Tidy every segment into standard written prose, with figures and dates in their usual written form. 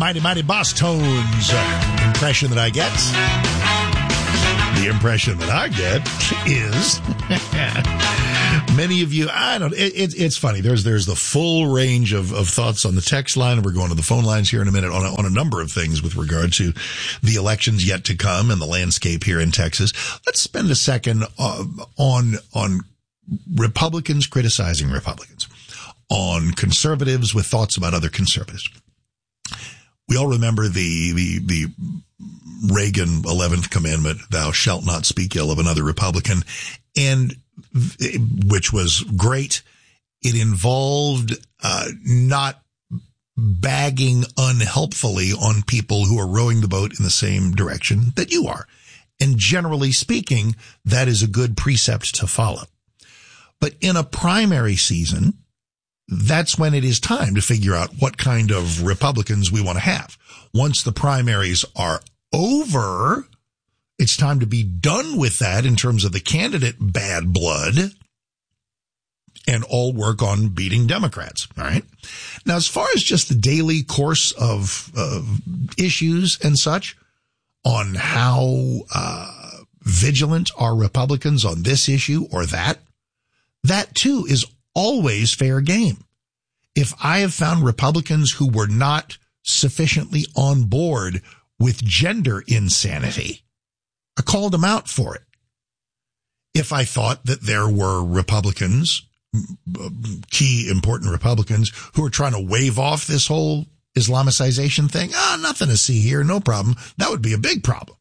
Mighty, mighty Boss Tones impression that I get. The impression that I get is many of you, it's funny. There's the full range of thoughts on the text line, and we're going to the phone lines here in a minute on a number of things with regard to the elections yet to come and the landscape here in Texas. Let's spend a second on Republicans criticizing Republicans, on conservatives with thoughts about other conservatives. We all remember the Reagan 11th commandment, thou shalt not speak ill of another Republican, and which was great. It involved not bagging unhelpfully on people who are rowing the boat in the same direction that you are. And generally speaking, that is a good precept to follow. But in a primary season, that's when it is time to figure out what kind of Republicans we want to have. Once the primaries are over, it's time to be done with that in terms of the candidate bad blood and all work on beating Democrats. All right. Now, as far as just the daily course of issues and such, on how vigilant are Republicans on this issue or that too is always fair game. If I have found Republicans who were not sufficiently on board with gender insanity, I called them out for it. If I thought that there were Republicans, key important Republicans, who were trying to wave off this whole Islamicization thing, nothing to see here, no problem, that would be a big problem.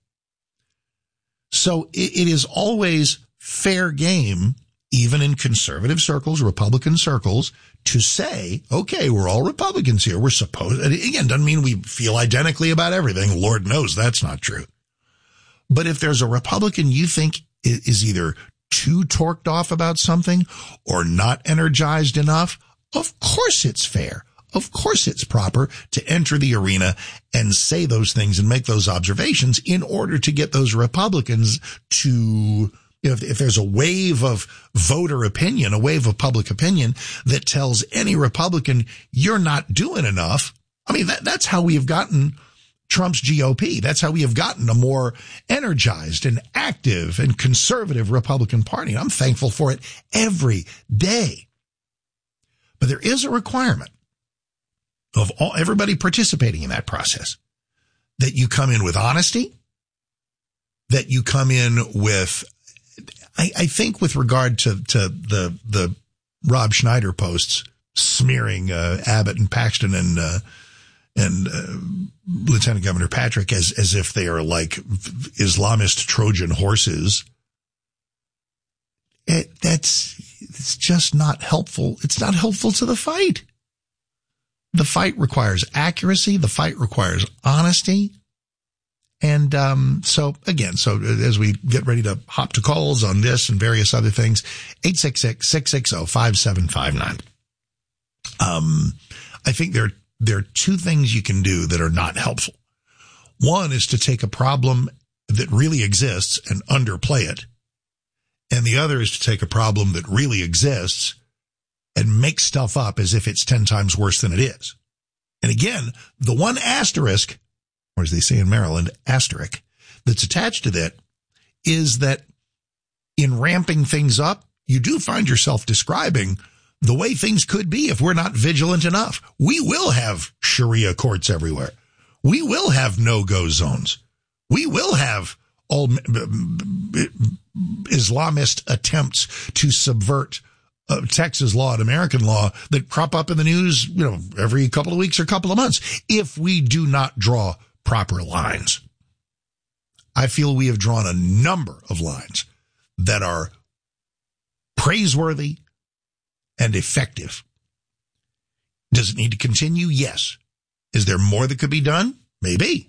So it is always fair game, even in conservative circles, Republican circles, to say, okay, we're all Republicans here. We're supposed, again, doesn't mean we feel identically about everything. Lord knows that's not true. But if there's a Republican you think is either too torqued off about something or not energized enough, of course it's fair. Of course it's proper to enter the arena and say those things and make those observations in order to get those Republicans to, if there's a wave of voter opinion, a wave of public opinion that tells any Republican you're not doing enough. I mean, that's how we have gotten Trump's GOP. That's how we have gotten a more energized and active and conservative Republican Party. I'm thankful for it every day. But there is a requirement of everybody participating in that process, that you come in with honesty, that you come in with, I think with regard to the Rob Schneider posts smearing Abbott and Paxton and Lieutenant Governor Patrick as if they are like Islamist Trojan horses. It's just not helpful. It's not helpful to the fight. The fight requires accuracy. The fight requires honesty. And so as we get ready to hop to calls on this and various other things, 866-660-5759. I think there are two things you can do that are not helpful. One is to take a problem that really exists and underplay it. And the other is to take a problem that really exists and make stuff up as if it's 10 times worse than it is. And again, the one asterisk, or as they say in Maryland, asterisk, that's attached to that is that in ramping things up, you do find yourself describing the way things could be if we're not vigilant enough. We will have Sharia courts everywhere. We will have no-go zones. We will have all Islamist attempts to subvert Texas law and American law that crop up in the news, every couple of weeks or couple of months, if we do not draw proper lines. I feel we have drawn a number of lines that are praiseworthy and effective. Does it need to continue? Yes. Is there more that could be done? Maybe.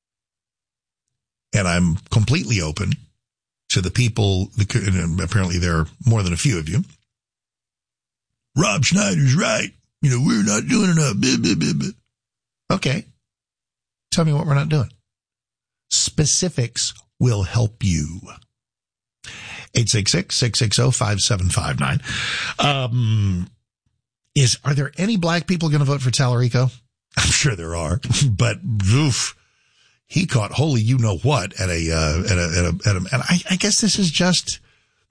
And I'm completely open to the people, and apparently there are more than a few of you. Rob Schneider's right. We're not doing enough. Okay. Tell me what we're not doing. Specifics will help you. 866-660-5759. Are there any black people going to vote for Tallarico? I'm sure there are, but oof, he caught holy you know what at a and I guess this is just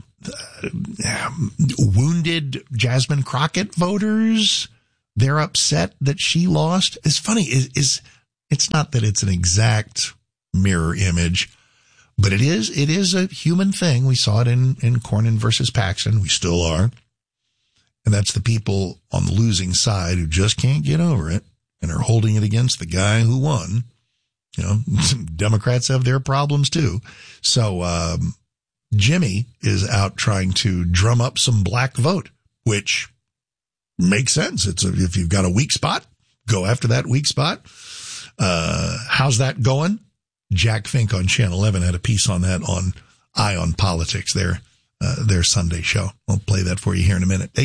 wounded Jasmine Crockett voters. They're upset that she lost. It's funny. It's not that it's an exact mirror image, but it is a human thing. We saw it in Cornyn versus Paxton. We still are. And that's the people on the losing side who just can't get over it and are holding it against the guy who won. You know, Democrats have their problems too. So, Jimmy is out trying to drum up some black vote, which makes sense. If you've got a weak spot, go after that weak spot. How's that going? Jack Fink on Channel 11 had a piece on that on Eye on Politics, their Sunday show. I'll play that for you here in a minute.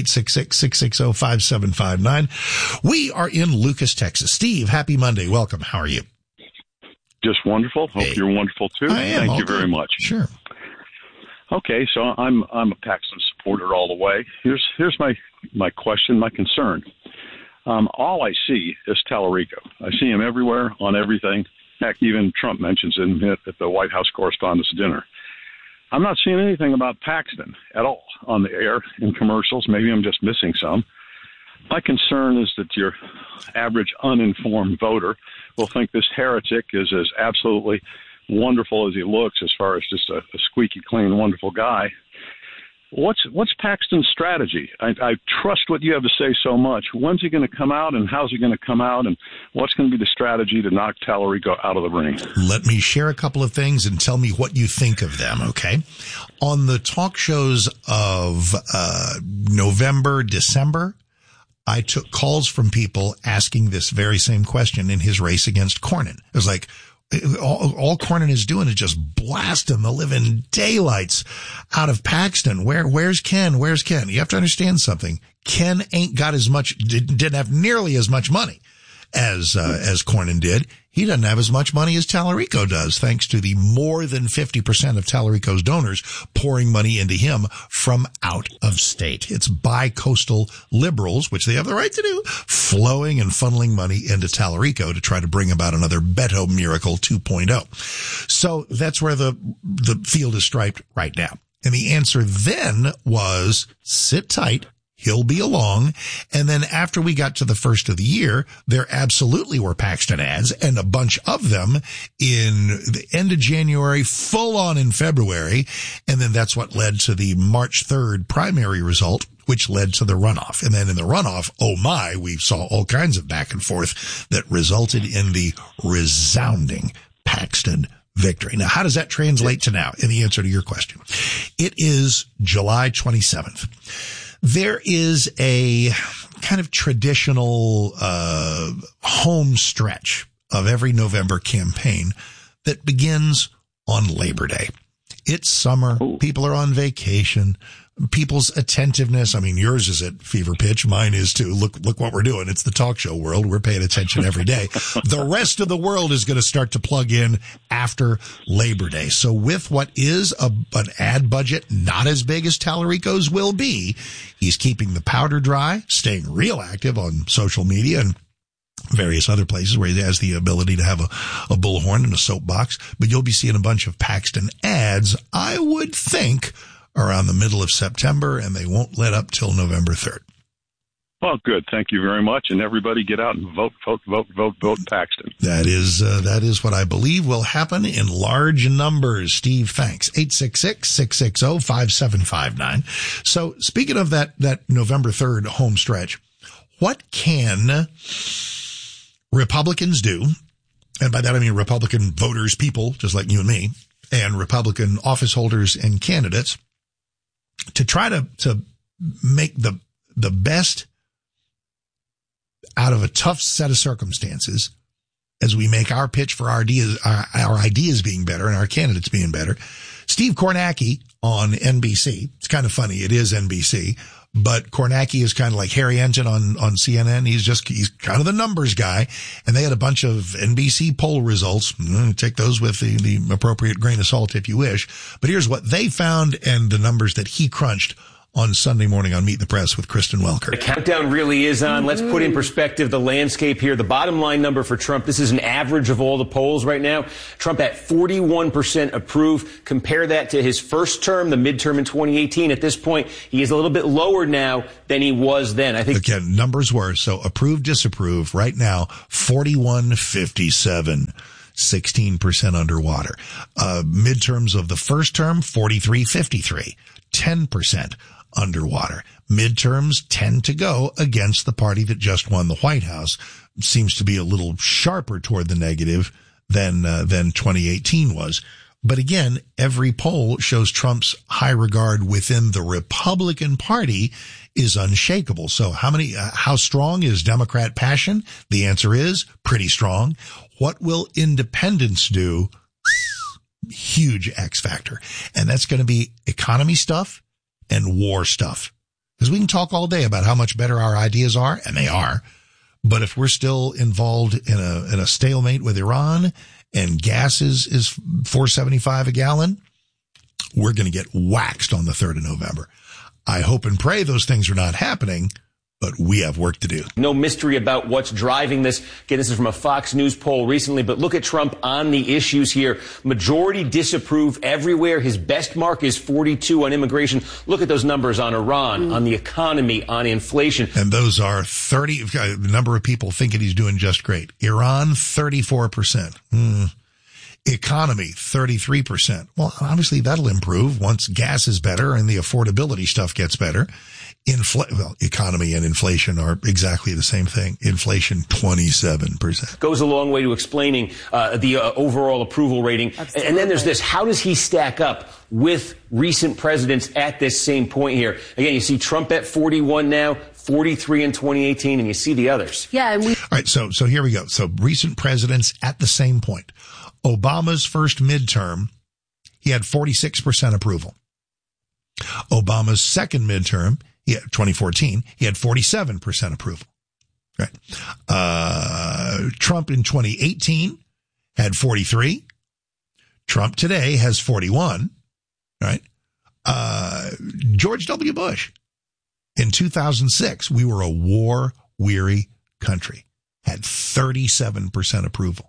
866-660-5759. We are in Lucas, Texas. Steve, happy Monday. Welcome. How are you? Just wonderful. Hope you're wonderful too. I am. Thank you very much. Sure. Okay, so I'm a Paxton supporter all the way. Here's my question, my concern. All I see is Tallarico. I see him everywhere on everything. Heck, even Trump mentions him at the White House Correspondents' Dinner. I'm not seeing anything about Paxton at all on the air in commercials. Maybe I'm just missing some. My concern is that your average uninformed voter will think this heretic is as absolutely wonderful as he looks, as far as just a squeaky clean, wonderful guy. What's Paxton's strategy? I trust what you have to say so much. When's he going to come out, and how's he going to come out, and what's going to be the strategy to knock Tallarico out of the ring? Let me share a couple of things and tell me what you think of them, okay? On the talk shows of November, December, I took calls from people asking this very same question in his race against Cornyn. It was like, all Cornyn is doing is just blasting the living daylights out of Paxton. Where's Ken? Where's Ken? You have to understand something. Ken ain't got as much, didn't have nearly as much money as Cornyn did. He doesn't have as much money as Tallarico does, thanks to the more than 50% of Tallarico's donors pouring money into him from out of state. It's bi-coastal liberals, which they have the right to do, flowing and funneling money into Tallarico to try to bring about another Beto Miracle 2.0. So that's where the field is striped right now. And the answer then was sit tight. He'll be along. And then after we got to the first of the year, there absolutely were Paxton ads, and a bunch of them in the end of January, full on in February. And then that's what led to the March 3rd primary result, which led to the runoff. And then in the runoff, oh my, we saw all kinds of back and forth that resulted in the resounding Paxton victory. Now, how does that translate to now? In the answer to your question, it is July 27th. There is a kind of traditional home stretch of every November campaign that begins on Labor Day. It's summer. Ooh. People are on vacation. People's attentiveness. I mean, yours is at fever pitch. Mine is too. Look what we're doing. It's the talk show world. We're paying attention every day. The rest of the world is going to start to plug in after Labor Day. So with what is an ad budget not as big as Tallarico's will be, he's keeping the powder dry, staying real active on social media and various other places where he has the ability to have a bullhorn and a soapbox. But you'll be seeing a bunch of Paxton ads, I would think, around the middle of September, and they won't let up till November 3rd. Well, good. Thank you very much. And everybody get out and vote Paxton. That is what I believe will happen in large numbers. Steve, thanks. 866-660-5759. So speaking of that November 3rd home stretch, what can Republicans do? And by that I mean Republican voters, people just like you and me, and Republican office holders and candidates, to try to make the best out of a tough set of circumstances as we make our pitch for our ideas being better and our candidates being better. Steve Kornacki on NBC. It's kind of funny. It is NBC, but Kornacki is kind of like Harry Enton on CNN. He's kind of the numbers guy. And they had a bunch of NBC poll results. Take those with the appropriate grain of salt if you wish. But here's what they found and the numbers that he crunched on Sunday morning on Meet the Press with Kristen Welker. The countdown really is on. Let's put in perspective the landscape here. The bottom line number for Trump, this is an average of all the polls right now. Trump at 41% approve. Compare that to his first term, the midterm in 2018. At this point, he is a little bit lower now than he was then. I think again, numbers were so approve, disapprove. Right now, 41-57. 16% underwater. Midterms of the first term, 43-53. 10% underwater. Midterms tend to go against the party that just won the White House. Seems to be a little sharper toward the negative than 2018 was. But again, every poll shows Trump's high regard within the Republican Party is unshakable. So how strong is Democrat passion? The answer is pretty strong. What will independents do? Huge X factor. And that's going to be economy stuff and war stuff. Because we can talk all day about how much better our ideas are, and they are. But if we're still involved in a stalemate with Iran and gas is $4.75 a gallon, we're going to get waxed on the 3rd of November. I hope and pray those things are not happening, but we have work to do. No mystery about what's driving this. Again, this is from a Fox News poll recently, but look at Trump on the issues here. Majority disapprove everywhere. His best mark is 42 on immigration. Look at those numbers on Iran, on the economy, on inflation. And those are 30, the number of people thinking he's doing just great. Iran, 34%. Economy, 33%. Well, obviously that'll improve once gas is better and the affordability stuff gets better. Economy and inflation are exactly the same thing. Inflation, 27%. Goes a long way to explaining the overall approval rating. Absolutely. And then there's this. How does he stack up with recent presidents at this same point here? Again, you see Trump at 41 now, 43 in 2018, and you see the others. Yeah. And all right. So here we go. So recent presidents at the same point. Obama's first midterm, he had 46% approval. Obama's second midterm, 2014, he had 47% approval. Right. Trump in 2018 had 43. Trump today has 41. Right. George W. Bush in 2006, we were a war-weary country, had 37% approval.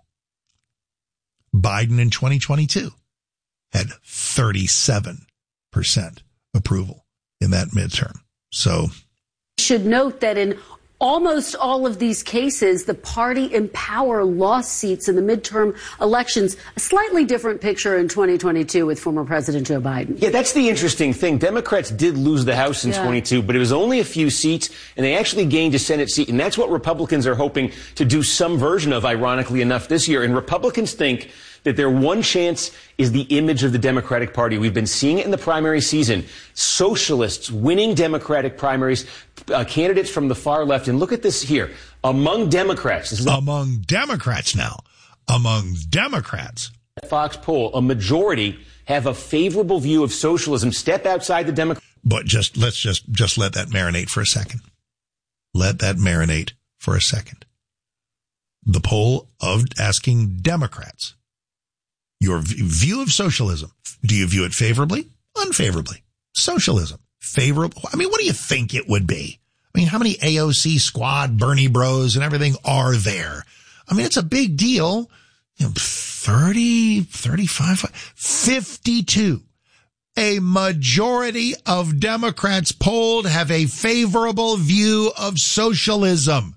Biden in 2022 had 37% approval in that midterm. So should note that in almost all of these cases, the party in power lost seats in the midterm elections. A slightly different picture in 2022 with former President Joe Biden. Yeah, that's the interesting thing. Democrats did lose the House in 22, but it was only a few seats, and they actually gained a Senate seat. And that's what Republicans are hoping to do some version of, ironically enough, this year. And Republicans think that their one chance is the image of the Democratic Party. We've been seeing it in the primary season. Socialists winning Democratic primaries, candidates from the far left. And look at this here. Among Democrats. Among Democrats now. Among Democrats. Fox poll, a majority have a favorable view of socialism. Step outside the Democrat. But let's just let that marinate for a second. Let that marinate for a second. The poll of asking Democrats, your view of socialism, do you view it favorably? Unfavorably? Socialism. Favorable? I mean, what do you think it would be? I mean, how many AOC squad, Bernie bros and everything are there? I mean, it's a big deal. 30, 35, 52. A majority of Democrats polled have a favorable view of socialism.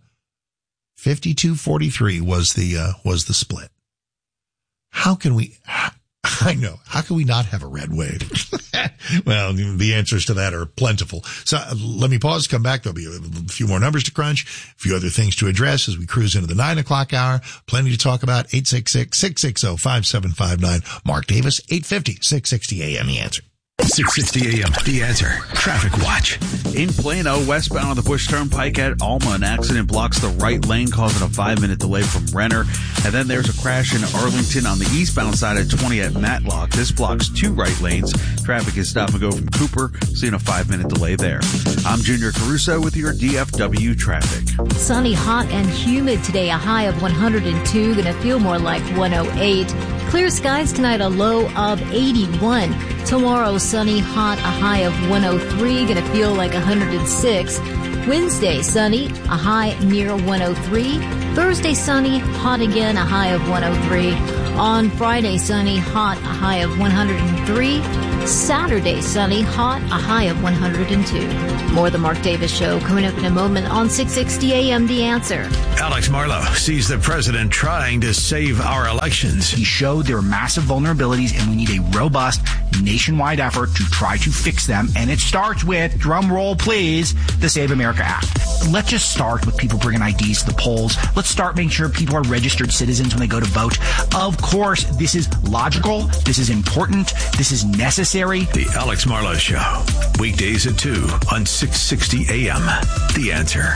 52-43 was the split. How can we not have a red wave? Well, the answers to that are plentiful. So let me pause, come back. There'll be a few more numbers to crunch, a few other things to address as we cruise into the 9 o'clock hour. Plenty to talk about. 866-660-5759. Mark Davis, 850, 660 AM. The Answer. 660 AM, The Answer. Traffic Watch. In Plano, westbound on the Bush Turnpike at Alma, an accident blocks the right lane, causing a 5-minute delay from Renner. And then there's a crash in Arlington on the eastbound side at 20 at Matlock. This blocks 2 right lanes. Traffic is stop and go from Cooper, seeing a 5-minute delay there. I'm Junior Caruso with your DFW traffic. Sunny, hot, and humid today. A high of 102, going to feel more like 108. Clear skies tonight, a low of 81. Tomorrow, sunny, hot, a high of 103. Going to feel like 106. Wednesday, sunny, a high near 103. Thursday, sunny, hot again, a high of 103. On Friday, sunny, hot, a high of 103. Saturday, sunny, hot, a high of 102. More of the Mark Davis Show coming up in a moment on 660 AM The Answer. Alex Marlow sees the president trying to save our elections. He showed there are massive vulnerabilities and we need a robust nationwide effort to try to fix them. And it starts with, drum roll please, the Save America Act. Let's just start with people bringing IDs to the polls. Let's start making sure people are registered citizens when they go to vote. Of course, this is logical. This is important. This is necessary. The Alex Marlow Show. Weekdays at 2 on 660 AM. The Answer.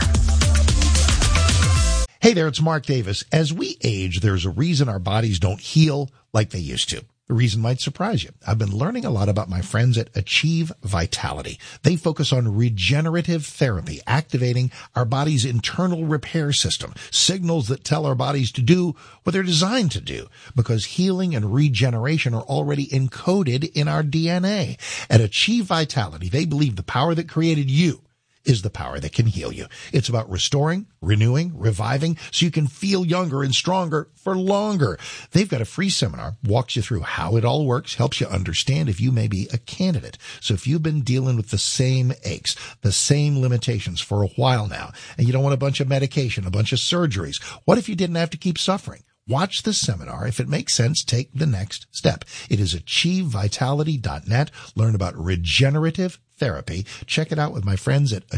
Hey there, it's Mark Davis. As we age, there's a reason our bodies don't heal like they used to. The reason might surprise you. I've been learning a lot about my friends at Achieve Vitality. They focus on regenerative therapy, activating our body's internal repair system, signals that tell our bodies to do what they're designed to do, because healing and regeneration are already encoded in our DNA. At Achieve Vitality, they believe the power that created you is the power that can heal you. It's about restoring, renewing, reviving, so you can feel younger and stronger for longer. They've got a free seminar, walks you through how it all works, helps you understand if you may be a candidate. So if you've been dealing with the same aches, the same limitations for a while now, and you don't want a bunch of medication, a bunch of surgeries, what if you didn't have to keep suffering? Watch the seminar. If it makes sense, take the next step. It is achievevitality.net. Learn about regenerative therapy. Check it out with my friends at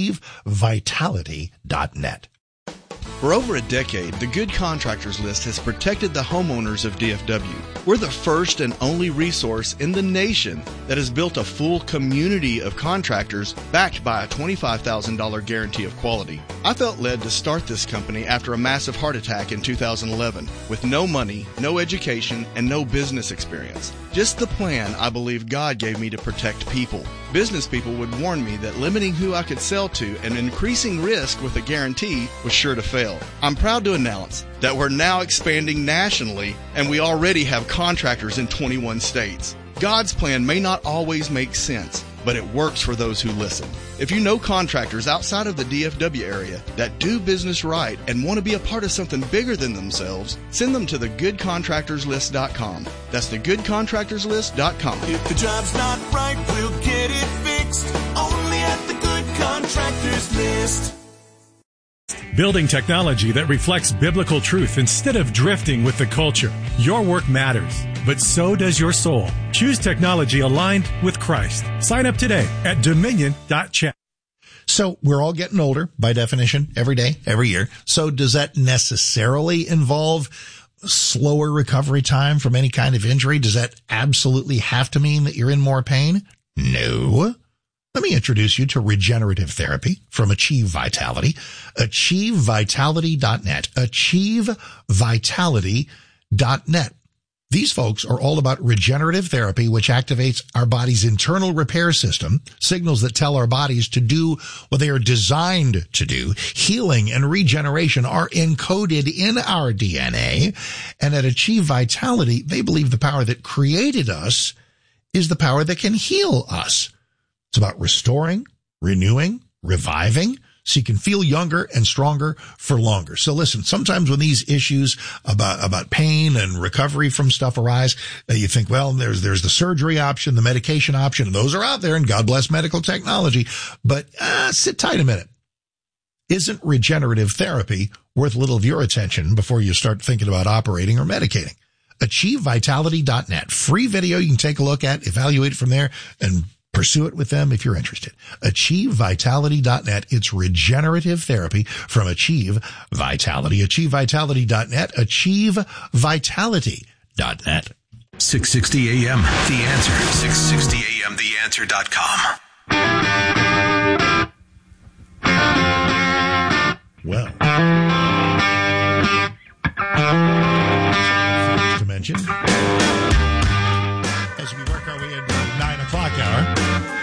achievevitality.net. For over a decade, the Good Contractors List has protected the homeowners of DFW. We're the first and only resource in the nation that has built a full community of contractors backed by a $25,000 guarantee of quality. I felt led to start this company after a massive heart attack in 2011 with no money, no education, and no business experience. Just the plan I believe God gave me to protect people. Business people would warn me that limiting who I could sell to and increasing risk with a guarantee was sure to fail. I'm proud to announce that we're now expanding nationally, and we already have contractors in 21 states. God's plan may not always make sense, but it works for those who listen. If you know contractors outside of the DFW area that do business right and want to be a part of something bigger than themselves, send them to thegoodcontractorslist.com. That's thegoodcontractorslist.com. If the job's not right, we'll get it fixed. Only at the Good Contractors List. Building technology that reflects biblical truth instead of drifting with the culture. Your work matters, but so does your soul. Choose technology aligned with Christ. Sign up today at dominion.chat. So we're all getting older by definition, every day, every year. So does that necessarily involve slower recovery time from any kind of injury? Does that absolutely have to mean that you're in more pain? No. Let me introduce you to regenerative therapy from Achieve Vitality. AchieveVitality.net. AchieveVitality.net. These folks are all about regenerative therapy, which activates our body's internal repair system, signals that tell our bodies to do what they are designed to do. Healing and regeneration are encoded in our DNA. And at Achieve Vitality, they believe the power that created us is the power that can heal us. It's about restoring, renewing, reviving, so you can feel younger and stronger for longer. So listen, sometimes when these issues about pain and recovery from stuff arise, you think, well, there's the surgery option, the medication option, and those are out there, and God bless medical technology. But sit tight a minute. Isn't regenerative therapy worth a little of your attention before you start thinking about operating or medicating? AchieveVitality.net. Free video you can take a look at, evaluate it from there, and pursue it with them if you're interested. AchieveVitality.net. It's regenerative therapy from Achieve Vitality. AchieveVitality.net. AchieveVitality.net. 660 AM. The Answer. 660 AM. TheAnswer.com. Well, to mention, as we work our way into the 9 o'clock hour,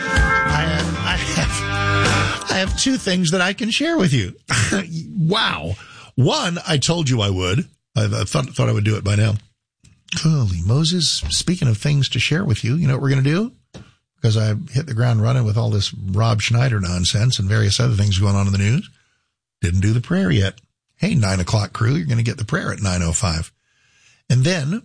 I have two things that I can share with you. Wow. One, I told you I would. I thought I would do it by now. Holy Moses, speaking of things to share with you, you know what we're going to do? Because I hit the ground running with all this Rob Schneider nonsense and various other things going on in the news. Didn't do the prayer yet. Hey, 9 o'clock crew, you're going to get the prayer at 9:05. And then,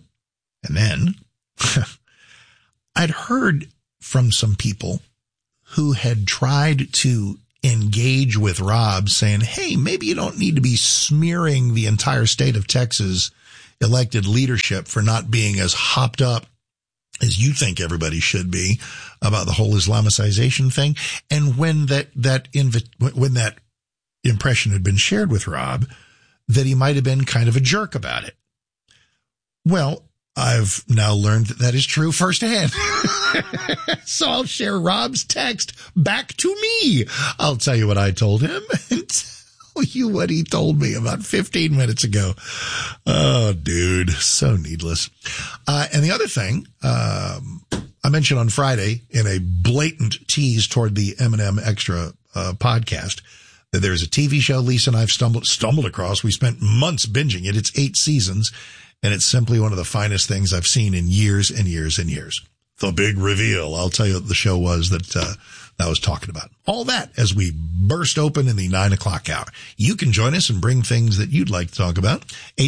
I'd heard from some people who had tried to engage with Rob saying, hey, maybe you don't need to be smearing the entire state of Texas elected leadership for not being as hopped up as you think everybody should be about the whole Islamicization thing. And when that impression had been shared with Rob, that he might have been kind of a jerk about it. Well, I've now learned that is true firsthand. So I'll share Rob's text back to me. I'll tell you what I told him and tell you what he told me about 15 minutes ago. Oh, dude, so needless. And the other thing, I mentioned on Friday in a blatant tease toward the M&M Extra podcast, that there's a TV show Lisa and I've stumbled across. We spent months binging it. It's 8 seasons. And it's simply one of the finest things I've seen in years and years and years. The big reveal. I'll tell you what the show was that I was talking about. All that as we burst open in the 9 o'clock hour. You can join us and bring things that you'd like to talk about.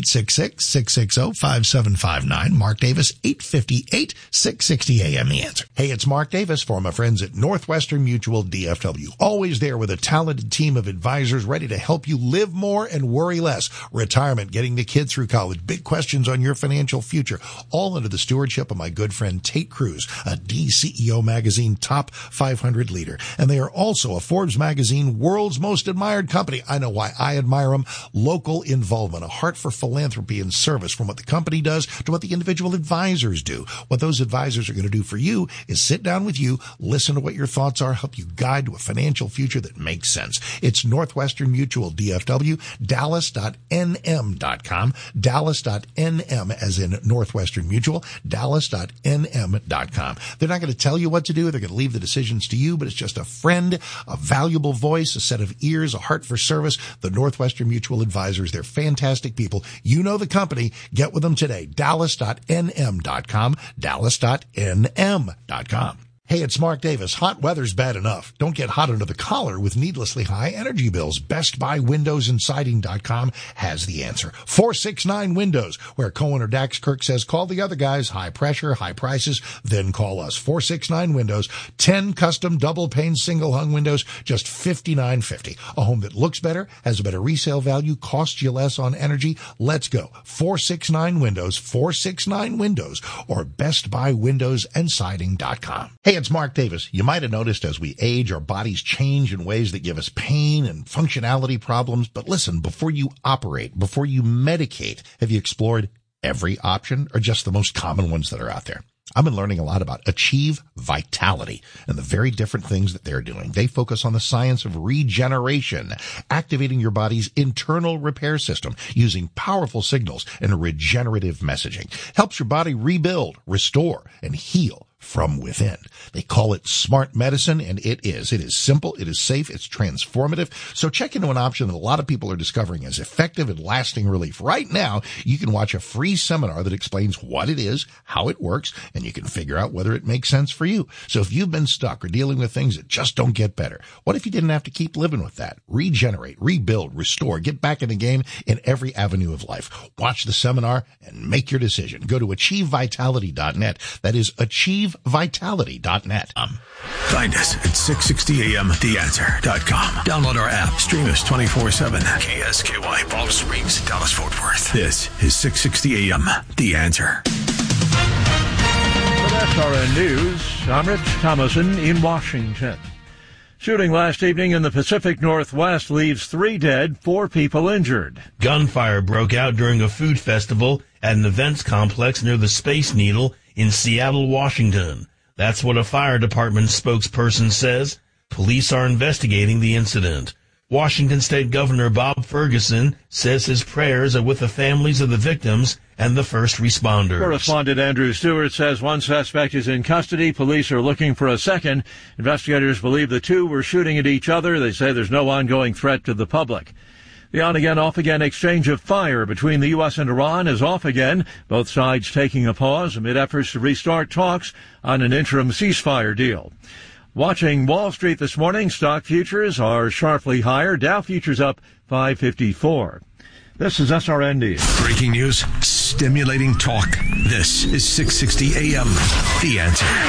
866-660-5759. Mark Davis, 858, 660 AM. The Answer. Hey, it's Mark Davis for my friends at Northwestern Mutual DFW. Always there with a talented team of advisors ready to help you live more and worry less. Retirement, getting the kid through college, big questions on your financial future, all under the stewardship of my good friend Tate Cruz, a DCEO magazine top 500 leader. And they are also a Forbes magazine world's most admired company. I know why I admire them. Local involvement, a heart for philanthropy and service, from what the company does to what the individual advisors do. What those advisors are going to do for you is sit down with you, listen to what your thoughts are, help you guide to a financial future that makes sense. It's Northwestern Mutual DFW, dallas.nm.com, dallas.nm as in Northwestern Mutual, dallas.nm.com. They're not going to tell you what to do. They're going to leave the decisions to you, but it's just a friend, a valuable voice, a set of ears, a heart for service. The Northwestern Mutual Advisors, they're fantastic people. You know the company. Get with them today. Dallas.nm.com, dallas.nm.com. Hey, it's Mark Davis. Hot weather's bad enough. Don't get hot under the collar with needlessly high energy bills. Best Buy Windows and Siding.com has the answer. 469 Windows, where Cohen or Dax Kirk says, call the other guys. High pressure, high prices, then call us. 469 Windows, 10 custom double pane single hung windows, just $59.50. A home that looks better, has a better resale value, costs you less on energy. Let's go. 469 Windows, 469 Windows, or Best Buy Windows and Siding.com. Hey, it's Mark Davis. You might have noticed as we age, our bodies change in ways that give us pain and functionality problems. But listen, before you operate, before you medicate, have you explored every option or just the most common ones that are out there? I've been learning a lot about Achieve Vitality and the very different things that they're doing. They focus on the science of regeneration, activating your body's internal repair system using powerful signals and regenerative messaging. Helps your body rebuild, restore, and heal from within. They call it smart medicine, and it is. It is simple, it is safe, it's transformative. So check into an option that a lot of people are discovering as effective and lasting relief. Right now, you can watch a free seminar that explains what it is, how it works, and you can figure out whether it makes sense for you. So if you've been stuck or dealing with things that just don't get better, what if you didn't have to keep living with that? Regenerate, rebuild, restore, get back in the game in every avenue of life. Watch the seminar and make your decision. Go to achievevitality.net. That is achievevitality.net. Find us at 660amtheanswer.com. Download our app. Stream us 24/7. KSKY, Baltimore Springs, Dallas, Fort Worth. This is 660 AM, The Answer. With SRN News, I'm Rich Thomason in Washington. Shooting last evening in the Pacific Northwest leaves 3 dead, 4 people injured. Gunfire broke out during a food festival at an events complex near the Space Needle in Seattle, Washington. That's what a fire department spokesperson says. Police are investigating the incident. Washington State Governor Bob Ferguson says his prayers are with the families of the victims and the first responders. Correspondent Andrew Stewart says one suspect is in custody. Police are looking for a second. Investigators believe the 2 were shooting at each other. They say there's no ongoing threat to the public. The on-again, off-again exchange of fire between the U.S. and Iran is off again, both sides taking a pause amid efforts to restart talks on an interim ceasefire deal. Watching Wall Street this morning, stock futures are sharply higher. Dow futures up 554. This is SRN News. Breaking news, stimulating talk. This is 660 AM. The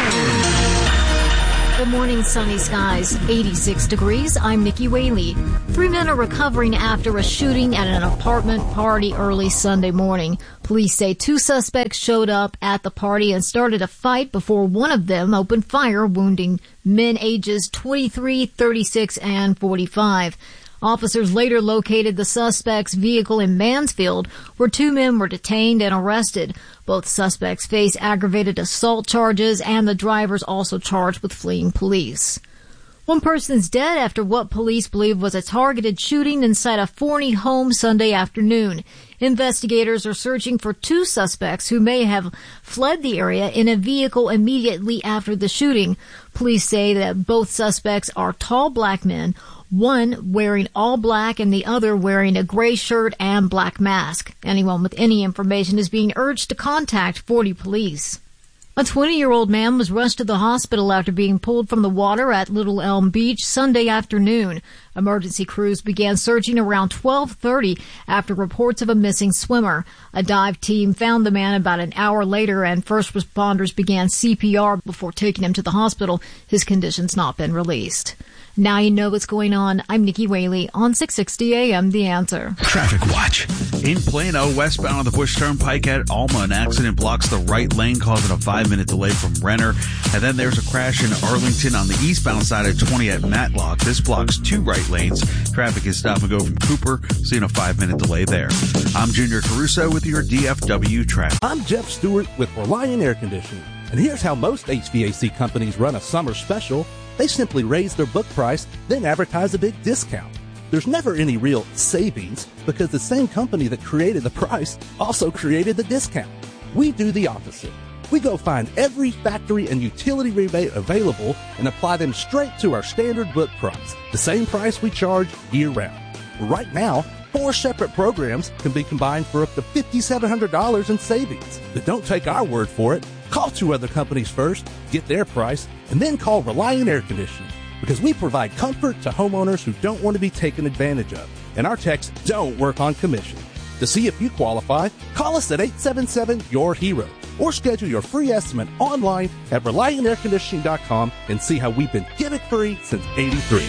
Answer. Good morning, sunny skies, 86 degrees. I'm Nikki Whaley. 3 men are recovering after a shooting at an apartment party early Sunday morning. Police say 2 suspects showed up at the party and started a fight before one of them opened fire, wounding men ages 23, 36, and 45. Officers later located the suspect's vehicle in Mansfield, where 2 men were detained and arrested. Both suspects face aggravated assault charges, and the driver's also charged with fleeing police. One person's dead after what police believe was a targeted shooting inside a Forney home Sunday afternoon. Investigators are searching for 2 suspects who may have fled the area in a vehicle immediately after the shooting. Police say that both suspects are tall black men, one wearing all black and the other wearing a gray shirt and black mask. Anyone with any information is being urged to contact Forney police. A 20-year-old man was rushed to the hospital after being pulled from the water at Little Elm Beach Sunday afternoon. Emergency crews began searching around 12:30 after reports of a missing swimmer. A dive team found the man about an hour later, and first responders began CPR before taking him to the hospital. His condition's not been released. Now you know what's going on. I'm Nikki Whaley on 660 AM The Answer. Traffic watch. In Plano, westbound on the Bush Turnpike at Alma, an accident blocks the right lane, causing a 5-minute delay from Renner. And then there's a crash in Arlington on the eastbound side at 20 at Matlock. This blocks 2 right lanes. Traffic is stop and go from Cooper, seeing a 5-minute delay there. I'm Junior Caruso with your DFW traffic. I'm Jeff Stewart with Reliant Air Conditioning. And here's how most HVAC companies run a summer special. They simply raise their book price, then advertise a big discount. There's never any real savings because the same company that created the price also created the discount. We do the opposite. We go find every factory and utility rebate available and apply them straight to our standard book price, the same price we charge year-round. Right now, 4 separate programs can be combined for up to $5,700 in savings. But don't take our word for it. Call 2 other companies first, get their price, and then call Reliant Air Conditioning, because we provide comfort to homeowners who don't want to be taken advantage of, and our techs don't work on commission. To see if you qualify, call us at 877-YOUR-HERO or schedule your free estimate online at ReliantAirConditioning.com and see how we've been gimmick-free since '83.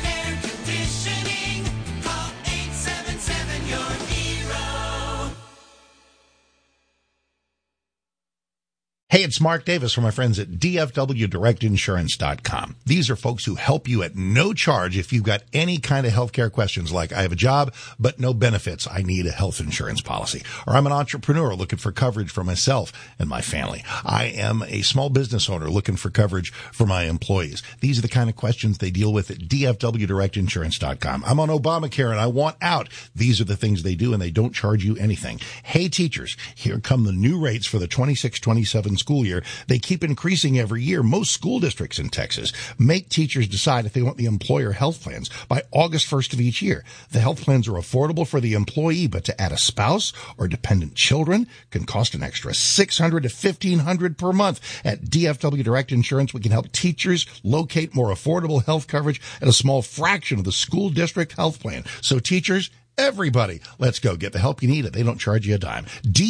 Hey, it's Mark Davis from my friends at DFWDirectInsurance.com. These are folks who help you at no charge if you've got any kind of healthcare questions like, I have a job, but no benefits. I need a health insurance policy. Or I'm an entrepreneur looking for coverage for myself and my family. I am a small business owner looking for coverage for my employees. These are the kind of questions they deal with at DFWDirectInsurance.com. I'm on Obamacare and I want out. These are the things they do, and they don't charge you anything. Hey, teachers, here come the new rates for the 26-27 school year. They keep increasing every year. Most school districts in Texas make teachers decide if they want the employer health plans by August 1st of each year. The health plans are affordable for the employee, but to add a spouse or dependent children can cost an extra $600 to $1,500 per month. At DFW Direct Insurance, we can help teachers locate more affordable health coverage at a small fraction of the school district health plan. So teachers, everybody, let's go get the help you need. They don't charge you a dime.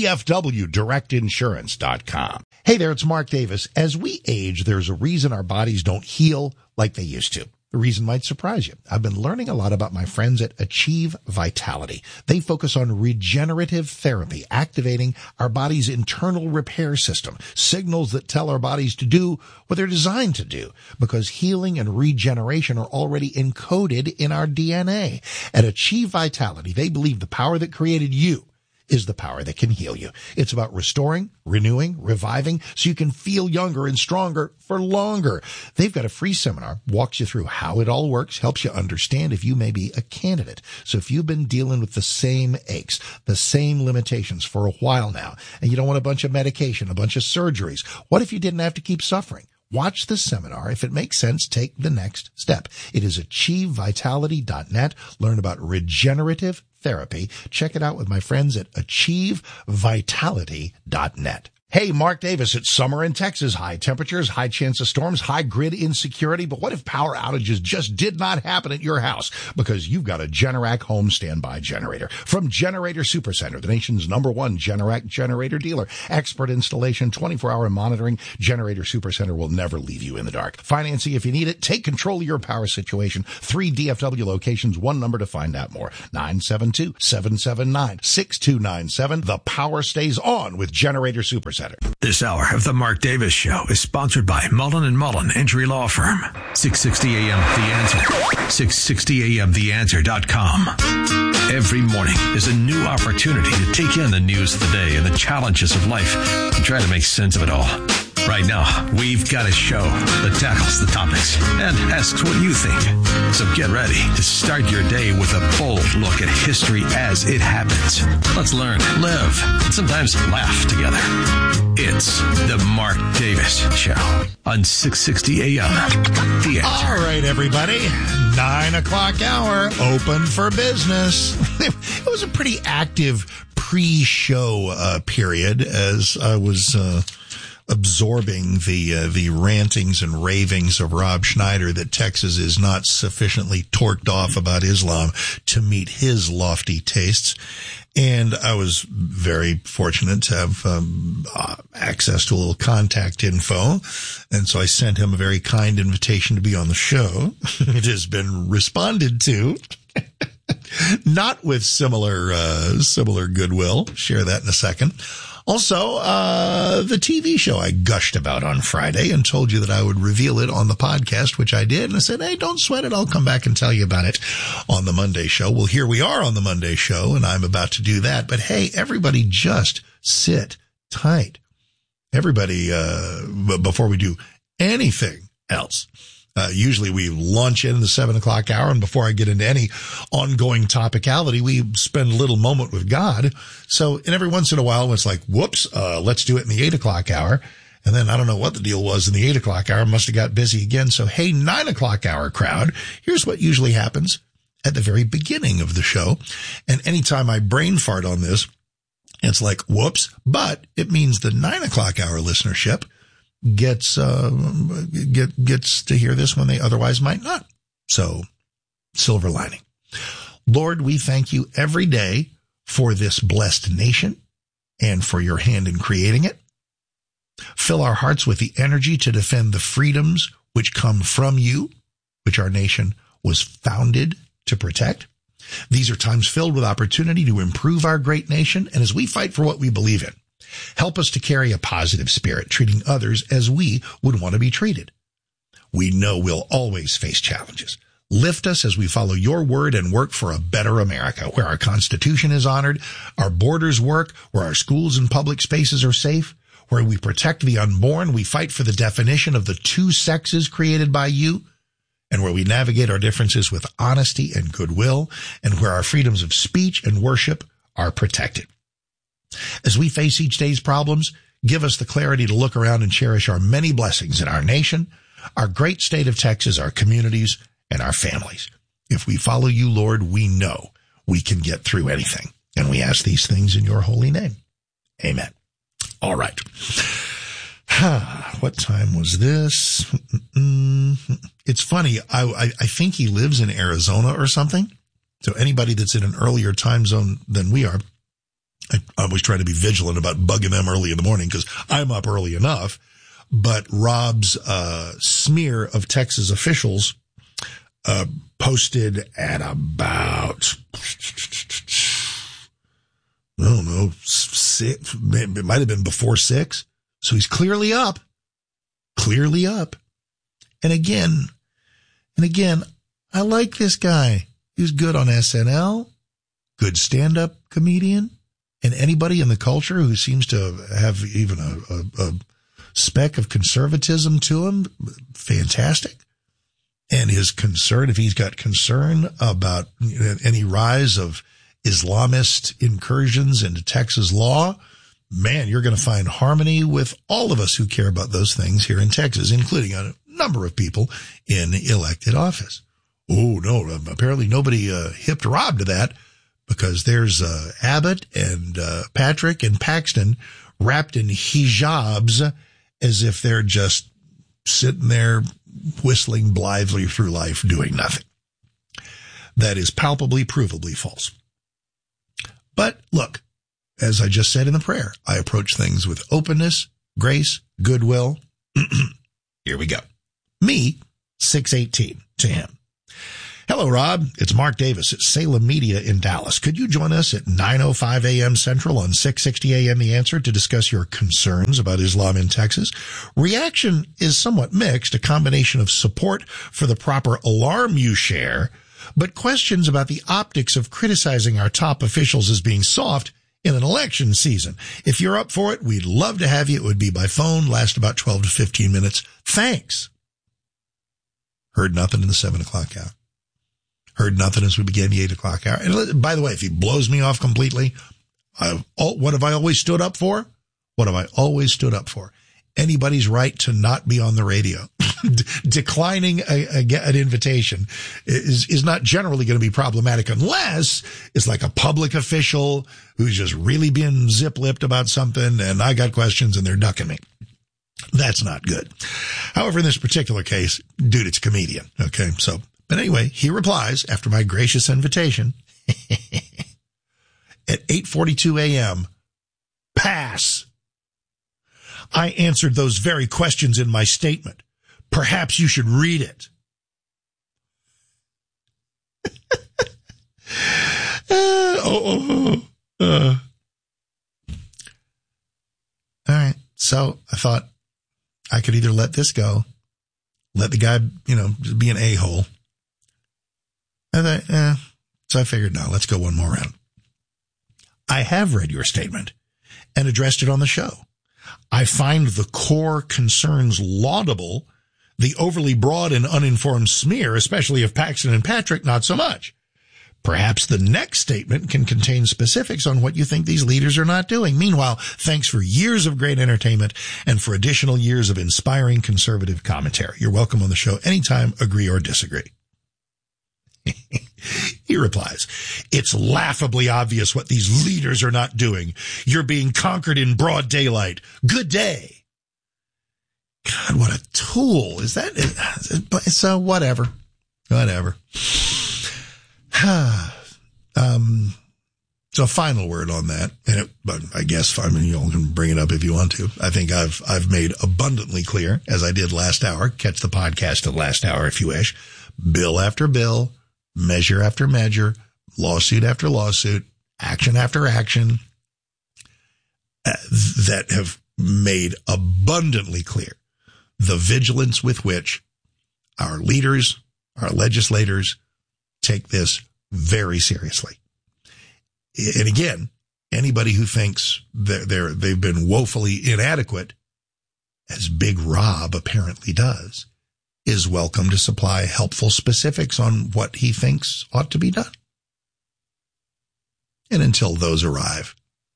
DFWDirectInsurance.com. Hey there, it's Mark Davis. As we age, there's a reason our bodies don't heal like they used to. The reason might surprise you. I've been learning a lot about my friends at Achieve Vitality. They focus on regenerative therapy, activating our body's internal repair system, signals that tell our bodies to do what they're designed to do, because healing and regeneration are already encoded in our DNA. At Achieve Vitality, they believe the power that created you is the power that can heal you. It's about restoring, renewing, reviving, so you can feel younger and stronger for longer. They've got a free seminar, walks you through how it all works, helps you understand if you may be a candidate. So if you've been dealing with the same aches, the same limitations for a while now, and you don't want a bunch of medication, a bunch of surgeries, what if you didn't have to keep suffering? Watch the seminar. If it makes sense, take the next step. It is achievevitality.net. Learn about regenerative therapy. Check it out with my friends at AchieveVitality.net. Hey, Mark Davis, it's summer in Texas. High temperatures, high chance of storms, high grid insecurity. But what if power outages just did not happen at your house? Because you've got a Generac home standby generator. From Generator Supercenter, the nation's #1 Generac generator dealer. Expert installation, 24-hour monitoring. Generator Supercenter will never leave you in the dark. Financing if you need it. Take control of your power situation. 3 DFW locations, one number to find out more. 972-779-6297. The power stays on with Generator Supercenter. This hour of the Mark Davis Show is sponsored by Mullen & Mullen Injury Law Firm. 660 AM The Answer. 660 AMTheAnswer.com. Every morning is a new opportunity to take in the news of the day and the challenges of life and try to make sense of it all. Right now, we've got a show that tackles the topics and asks what you think. So get ready to start your day with a bold look at history as it happens. Let's learn, live, and sometimes laugh together. It's the Mark Davis Show on 660 AM. The Answer. All right, everybody. 9 o'clock hour, open for business. It was a pretty active pre-show period as I was absorbing the rantings and ravings of Rob Schneider that Texas is not sufficiently torqued off about Islam to meet his lofty tastes. And I was very fortunate to have access to a little contact info. And so I sent him a very kind invitation to be on the show. It has been responded to. Not with similar goodwill. Share that in a second. Also, the TV show I gushed about on Friday and told you that I would reveal it on the podcast, which I did. And I said, hey, don't sweat it. I'll come back and tell you about it on the Monday show. Well, here we are on the Monday show, and I'm about to do that. But hey, everybody just sit tight. Everybody, before we do anything else. Usually we launch in the 7 o'clock hour, and before I get into any ongoing topicality, we spend a little moment with God. So, and every once in a while, it's like, whoops, let's do it in the 8 o'clock hour. And then I don't know what the deal was in the 8 o'clock hour. Must have got busy again. So, hey, 9 o'clock hour crowd, here's what usually happens at the very beginning of the show. And anytime I brain fart on this, it's like, whoops, but it means the 9 o'clock hour listenership gets to hear this when they otherwise might not. So, silver lining. Lord, we thank you every day for this blessed nation and for your hand in creating it. Fill our hearts with the energy to defend the freedoms which come from you, which our nation was founded to protect. These are times filled with opportunity to improve our great nation, and as we fight for what we believe in, help us to carry a positive spirit, treating others as we would want to be treated. We know we'll always face challenges. Lift us as we follow your word and work for a better America, where our Constitution is honored, our borders work, where our schools and public spaces are safe, where we protect the unborn, we fight for the definition of the two sexes created by you, and where we navigate our differences with honesty and goodwill, and where our freedoms of speech and worship are protected. As we face each day's problems, give us the clarity to look around and cherish our many blessings in our nation, our great state of Texas, our communities, and our families. If we follow you, Lord, we know we can get through anything. And we ask these things in your holy name. Amen. All right. What time was this? It's funny. I think he lives in Arizona or something. So anybody that's in an earlier time zone than we are, I always try to be vigilant about bugging them early in the morning because I'm up early enough. But Rob's smear of Texas officials posted at about, I don't know, 6. It might have been before 6. So he's clearly up. And again, I like this guy. He's good on SNL, good stand-up comedian. And anybody in the culture who seems to have even a speck of conservatism to him, fantastic. And his concern, if he's got concern about any rise of Islamist incursions into Texas law, man, you're going to find harmony with all of us who care about those things here in Texas, including a number of people in elected office. Oh, no, apparently nobody hipped Rob to that. because there's Abbott and Patrick and Paxton wrapped in hijabs as if they're just sitting there whistling blithely through life doing nothing. That is palpably, provably false. But look, as I just said in the prayer, I approach things with openness, grace, goodwill. Here we go. Me, 618 to him. Hello, Rob. It's Mark Davis at Salem Media in Dallas. Could you join us at 9:05 a.m. Central on 660 a.m. The Answer to discuss your concerns about Islam in Texas? Reaction is somewhat mixed, a combination of support for the proper alarm you share, but questions about the optics of criticizing our top officials as being soft in an election season. If you're up for it, we'd love to have you. It would be by phone, last about 12 to 15 minutes. Thanks. Heard nothing in the 7 o'clock hour. Heard nothing as we began the 8 o'clock hour. And by the way, if he blows me off completely, what have I always stood up for? What have I always stood up for? Anybody's right to not be on the radio. Declining an invitation is not generally going to be problematic unless it's like a public official who's just really being zip-lipped about something and I got questions and they're ducking me. That's not good. However, in this particular case, dude, it's a comedian. Okay. But anyway, he replies after my gracious invitation at 8:42 a.m. Pass. I answered those very questions in my statement. Perhaps you should read it. All right. So I thought I could either let this go, let the guy, just be an a-hole. And so I figured, no, let's go one more round. I have read your statement and addressed it on the show. I find the core concerns laudable, the overly broad and uninformed smear, especially of Paxton and Patrick, not so much. Perhaps the next statement can contain specifics on what you think these leaders are not doing. Meanwhile, thanks for years of great entertainment and for additional years of inspiring conservative commentary. You're welcome on the show anytime, agree or disagree. He replies, it's laughably obvious what these leaders are not doing. You're being conquered in broad daylight. Good day. God, what a tool. Is that? So whatever. So a final word on that. But I guess, you all can bring it up if you want to. I think I've made abundantly clear, as I did last hour. Catch the podcast of last hour if you wish. Bill after bill. Measure after measure, lawsuit after lawsuit, action after action, that have made abundantly clear the vigilance with which our leaders, our legislators take this very seriously. And again, anybody who thinks they've been woefully inadequate, as Big Rob apparently does, is welcome to supply helpful specifics on what he thinks ought to be done. And until those arrive,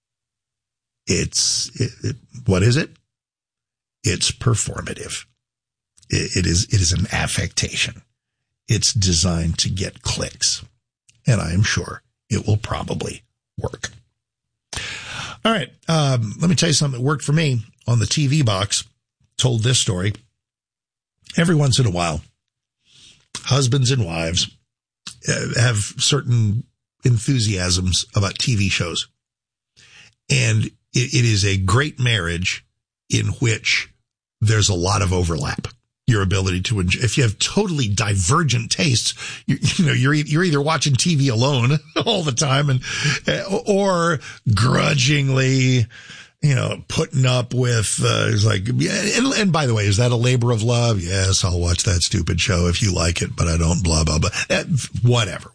what is it? It's performative. It is an affectation. It's designed to get clicks. And I am sure it will probably work. All right. Let me tell you something that worked for me on the TV box. Told this story. Every once in a while, husbands and wives have certain enthusiasms about TV shows. And it is a great marriage in which there's a lot of overlap. Your ability to enjoy, if you have totally divergent tastes, you're either watching TV alone all the time or grudgingly, putting up with, and by the way, is that a labor of love? Yes, I'll watch that stupid show if you like it, but I don't, blah, blah, blah. Whatever.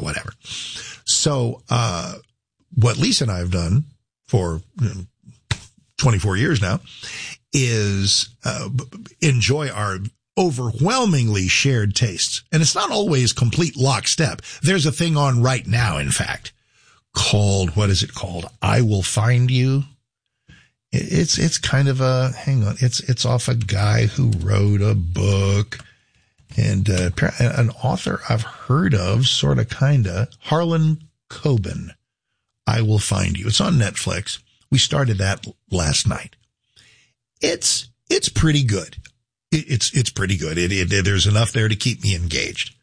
So, what Lisa and I have done for 24 years now is, enjoy our overwhelmingly shared tastes. And it's not always complete lockstep. There's a thing on right now, in fact, called, what is it called? I Will Find You. It's kind of it's off a guy who wrote a book and an author I've heard of, sort of, kind of, Harlan Coben, I Will Find You. It's on Netflix. We started that last night. It's pretty good. It's pretty good. There's enough there to keep me engaged.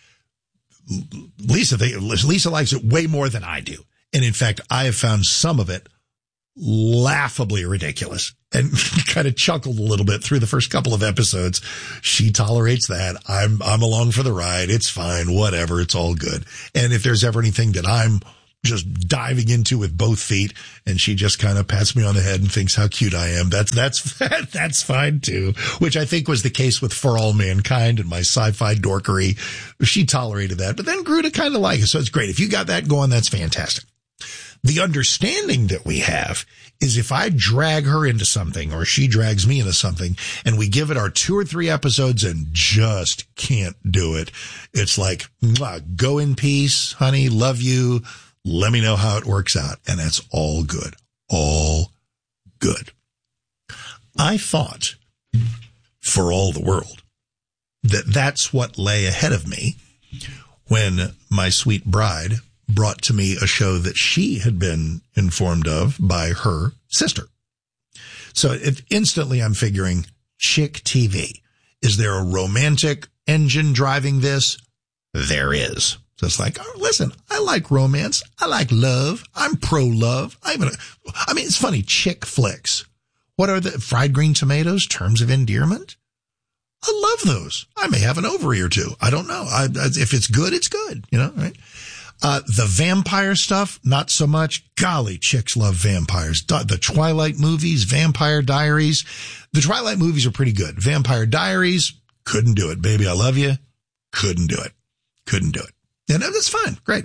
Lisa likes it way more than I do. And in fact, I have found some of it laughably ridiculous and kind of chuckled a little bit through the first couple of episodes. She tolerates that. I'm along for the ride. It's fine. Whatever. It's all good. And if there's ever anything that I'm just diving into with both feet and she just kind of pats me on the head and thinks how cute I am, that's fine too, which I think was the case with For All Mankind and my sci-fi dorkery. She tolerated that, but then grew to kind of like it. So it's great. If you got that going, that's fantastic. The understanding that we have is if I drag her into something or she drags me into something and we give it our 2 or 3 episodes and just can't do it, it's like, go in peace, honey, love you. Let me know how it works out. And that's all good. All good. I thought for all the world that that's what lay ahead of me when my sweet bride brought to me a show that she had been informed of by her sister. So instantly I'm figuring chick TV. Is there a romantic engine driving this? There is. So it's like, oh, listen, I like romance. I like love. I'm pro-love. I mean, it's funny. Chick flicks. What are the fried green tomatoes? Terms of endearment? I love those. I may have an ovary or two. I don't know. If it's good, it's good. You know, right? The vampire stuff, not so much. Golly, chicks love vampires. The Twilight movies, Vampire Diaries. The Twilight movies are pretty good. Vampire Diaries, couldn't do it. Baby, I love you. Couldn't do it. Couldn't do it. And that's fine. Great.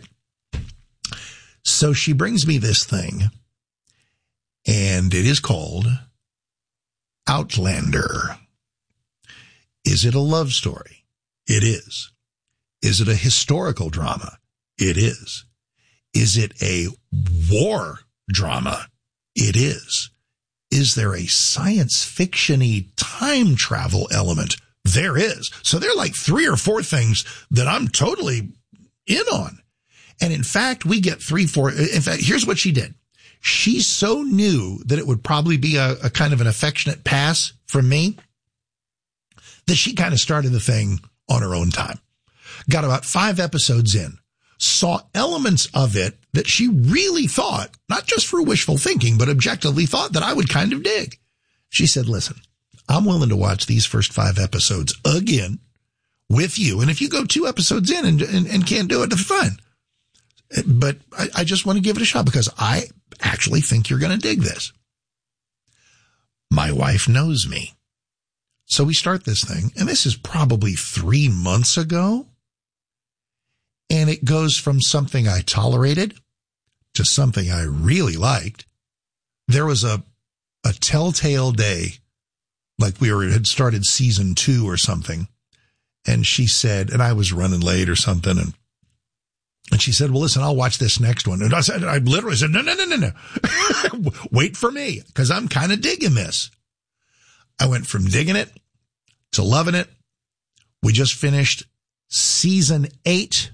So she brings me this thing, and it is called Outlander. Is it a love story? It is. Is it a historical drama? It is. Is it a war drama? It is. Is there a science fiction-y time travel element? There is. So there are like 3 or 4 things that I'm totally in on. And in fact, we get 3, 4. In fact, here's what she did. She so knew that it would probably be a kind of an affectionate pass from me that she kind of started the thing on her own time. Got about 5 episodes in. Saw elements of it that she really thought, not just for wishful thinking, but objectively thought that I would kind of dig. She said, listen, I'm willing to watch these first 5 episodes again with you. And if you go 2 episodes in and can't do it, that's fine. But I just want to give it a shot because I actually think you're going to dig this. My wife knows me. So we start this thing, and this is probably 3 months ago. And it goes from something I tolerated to something I really liked. There was a telltale day, like had started season 2 or something. And she said, and I was running late or something. And she said, well, listen, I'll watch this next one. And I literally said, no. Wait for me, because I'm kind of digging this. I went from digging it to loving it. We just finished season 8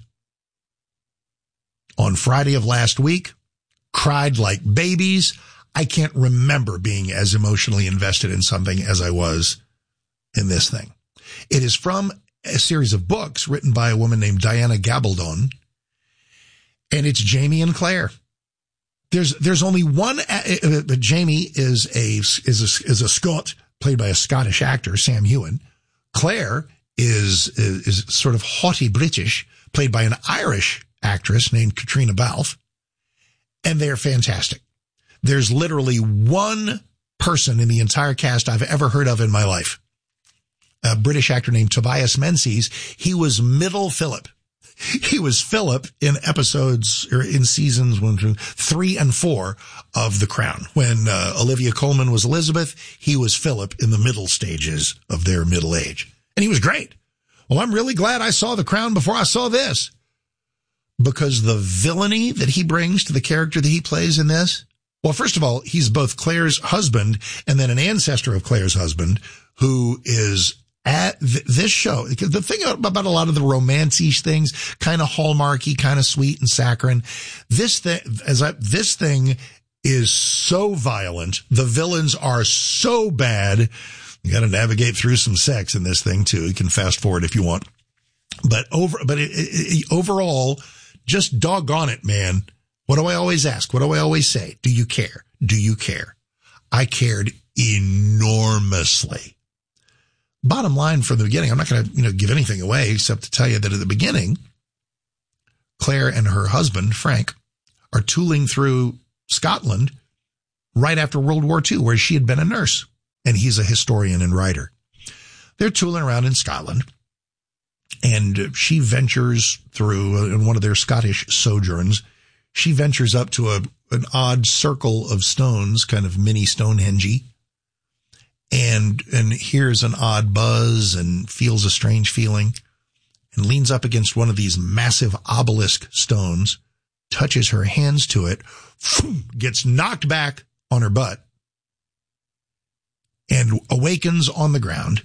on Friday of last week. Cried like babies. I can't remember being as emotionally invested in something as I was in this thing. It is from a series of books written by a woman named Diana Gabaldon, and it's Jamie and Claire. There's only one. Jamie is a Scot, played by a Scottish actor, Sam Heughan. Claire is sort of haughty British, played by an Irish actress named Katrina Balfe, and they're fantastic. There's literally one person in the entire cast I've ever heard of in my life. A British actor named Tobias Menzies. He was Middle Philip. He was Philip in episodes, or in seasons 1, 2, 3, and 4 of The Crown. When Olivia Colman was Elizabeth, he was Philip in the middle stages of their middle age. And he was great. Well, I'm really glad I saw The Crown before I saw this. Because the villainy that he brings to the character that he plays in this, well, first of all, he's both Claire's husband and then an ancestor of Claire's husband who is This show, the thing about a lot of the romance-y things, kind of hallmarky, kind of sweet and saccharine, this thing is so violent. The villains are so bad. You got to navigate through some sex in this thing too. You can fast forward if you want, but overall, just doggone it, man. What do I always ask? What do I always say? Do you care? Do you care? I cared enormously. Bottom line from the beginning, I'm not going to, give anything away except to tell you that at the beginning, Claire and her husband, Frank, are tooling through Scotland right after World War II, where she had been a nurse, and he's a historian and writer. They're tooling around in Scotland, and she ventures through, in one of their Scottish sojourns, she ventures up to an odd circle of stones, kind of mini Stonehenge, and hears an odd buzz and feels a strange feeling and leans up against one of these massive obelisk stones, touches her hands to it, gets knocked back on her butt, and awakens on the ground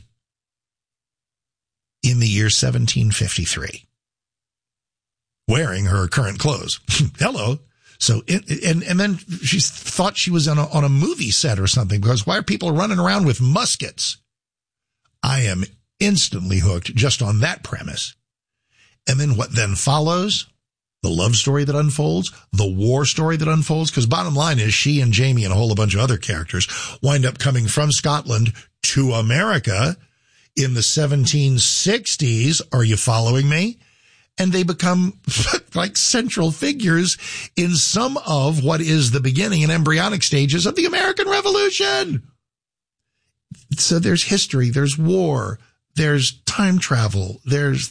in the year 1753, wearing her current clothes. Hello. So, and then she thought she was on a movie set or something, because why are people running around with muskets? I am instantly hooked just on that premise. And then what then follows? The love story that unfolds, the war story that unfolds, because bottom line is she and Jamie and a whole bunch of other characters wind up coming from Scotland to America in the 1760s. Are you following me? And they become like central figures in some of what is the beginning and embryonic stages of the American Revolution. So there's history, there's war, there's time travel, there's,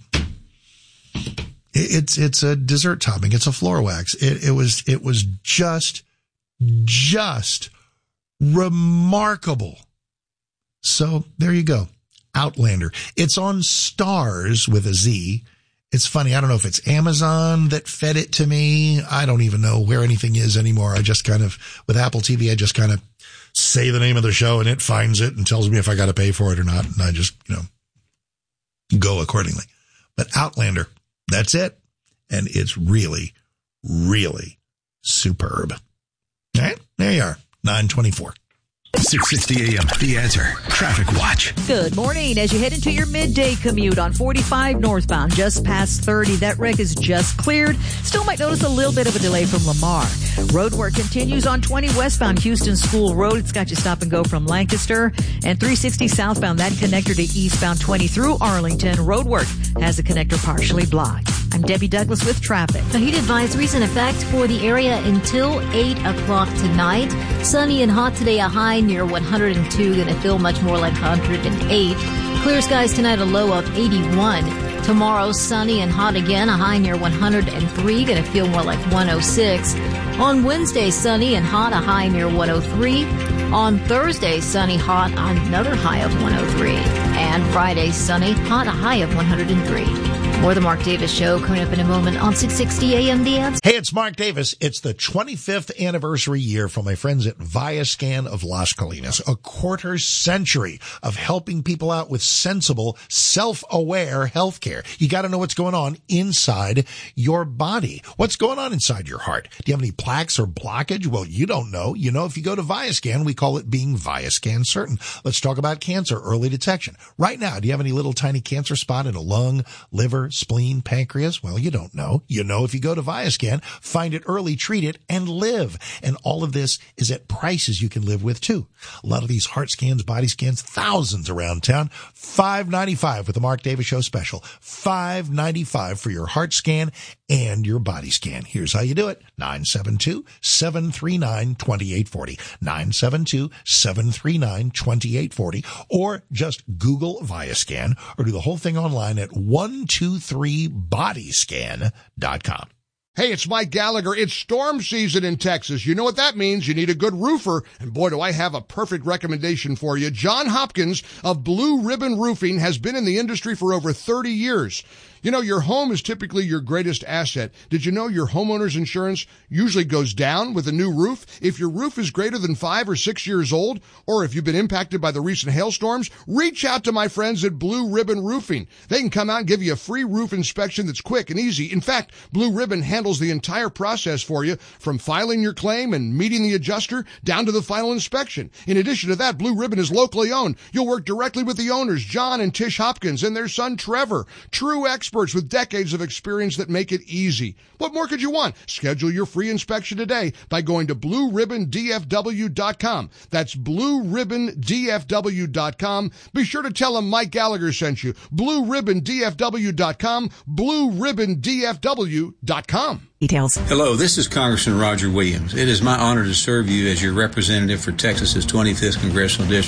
it's a dessert topping. It's a floor wax. It was just remarkable. So there you go. Outlander. It's on Stars with a Z. It's funny. I don't know if it's Amazon that fed it to me. I don't even know where anything is anymore. I just kind of, with Apple TV, I just kind of say the name of the show and it finds it and tells me if I got to pay for it or not. And I just, go accordingly. But Outlander, that's it. And it's really, really superb. All right. There you are. 9:24. 660 AM, The Answer. Traffic Watch. Good morning. As you head into your midday commute on 45 northbound, just past 30, that wreck is just cleared. Still might notice a little bit of a delay from Lamar. Road work continues on 20 westbound Houston School Road. It's got you stop and go from Lancaster. And 360 southbound, that connector to eastbound 20 through Arlington. Road work has the connector partially blocked. I'm Debbie Douglas with traffic. A heat advisory's in effect for the area until 8 o'clock tonight. Sunny and hot today, a high near 102. Going to feel much more like 108. Clear skies tonight, a low of 81. Tomorrow, sunny and hot again, a high near 103. Going to feel more like 106. On Wednesday, sunny and hot, a high near 103. On Thursday, sunny, hot, another high of 103. And Friday, sunny, hot, a high of 103. More The Mark Davis Show coming up in a moment on 660 AM The Answer. Hey, it's Mark Davis. It's the 25th anniversary year for my friends at Viascan of Las Colinas. A quarter century of helping people out with sensible, self-aware healthcare. You got to know what's going on inside your body. What's going on inside your heart? Do you have any plaques or blockage? Well, you don't know. You know, if you go to Viascan, we call it being Viascan certain. Let's talk about cancer, early detection. Right now, do you have any little tiny cancer spot in a lung, liver, spleen, pancreas? Well, you don't know. You know if you go to Viascan, find it early, treat it, and live. And all of this is at prices you can live with, too. A lot of these heart scans, body scans, thousands around town. $5.95 with the Mark Davis Show special. $5.95 for your heart scan and your body scan. Here's how you do it. 972-739-2840. 972-739-2840. Or just Google Viascan or do the whole thing online at 123bodyscan.com. Hey, it's Mike Gallagher. It's storm season in Texas. You know what that means. You need a good roofer. And boy, do I have a perfect recommendation for you. John Hopkins of Blue Ribbon Roofing has been in the industry for over 30 years. You know, your home is typically your greatest asset. Did you know your homeowner's insurance usually goes down with a new roof? If your roof is greater than 5 or 6 years old, or if you've been impacted by the recent hailstorms, reach out to my friends at Blue Ribbon Roofing. They can come out and give you a free roof inspection that's quick and easy. In fact, Blue Ribbon handles the entire process for you, from filing your claim and meeting the adjuster down to the final inspection. In addition to that, Blue Ribbon is locally owned. You'll work directly with the owners, John and Tish Hopkins, and their son Trevor, true experts with decades of experience that make it easy. What more could you want? Schedule your free inspection today by going to BlueRibbonDFW.com. That's BlueRibbonDFW.com. Be sure to tell them Mike Gallagher sent you. BlueRibbonDFW.com, BlueRibbonDFW.com. Details. Hello, this is Congressman Roger Williams. It is my honor to serve you as your representative for Texas's 25th Congressional District.